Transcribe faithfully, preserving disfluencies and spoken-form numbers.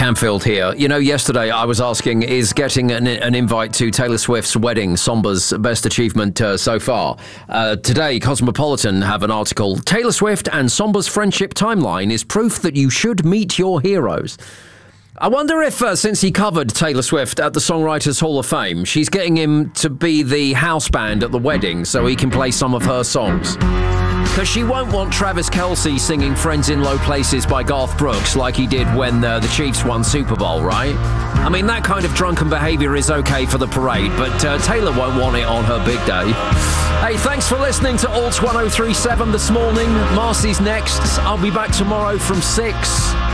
Stanfield here. You know, yesterday I was asking, is getting an, an invite to Taylor Swift's wedding Somba's best achievement uh, so far? Uh, today, Cosmopolitan have an article, Taylor Swift and Somba's friendship timeline is proof that you should meet your heroes. I wonder if, uh, since he covered Taylor Swift at the Songwriters Hall of Fame, she's getting him to be the house band at the wedding so he can play some of her songs. Because she won't want Travis Kelce singing Friends in Low Places by Garth Brooks like he did when uh, the Chiefs won Super Bowl, right? I mean, that kind of drunken behaviour is okay for the parade, but uh, Taylor won't want it on her big day. Hey, thanks for listening to Alt one oh three point seven this morning. Marcy's next. I'll be back tomorrow from six.